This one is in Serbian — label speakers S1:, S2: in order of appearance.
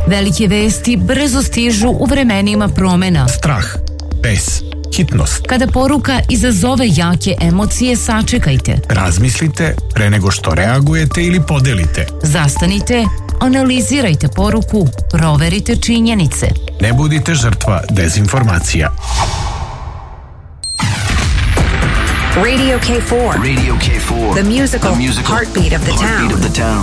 S1: Velike vesti brzo stižu u vremenima promena.
S2: Strah, bes, hitnost.
S1: Kada poruka izazove jake emocije, sačekajte.
S2: Razmislite pre nego što reagujete ili podelite.
S1: Zastanite, analizirajte poruku, proverite činjenice.
S2: Ne budite žrtva dezinformacija.
S3: Radio K4.
S4: Radio K4.
S3: The musical heartbeat of the town.